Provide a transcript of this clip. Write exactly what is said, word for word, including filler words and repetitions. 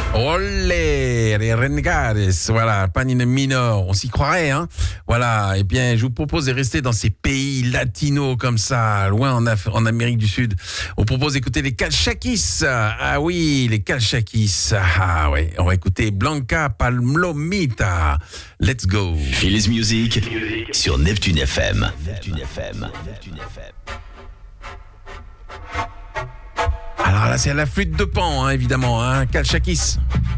Olé, les Renegades, voilà, Panine Minor, on s'y croirait, hein. Voilà, et bien, je vous propose de rester dans ces pays latinos comme ça, loin en, Af- en Amérique du Sud. On propose d'écouter les Calchaquis. Ah oui, les Calchaquis. Ah ouais, on va écouter Blanca Palomita. Let's go. Phili's Music sur Neptune F M. Neptune F M. Neptune F M. Alors là, c'est à la flûte de Pan, hein, évidemment, hein, Calchaquis.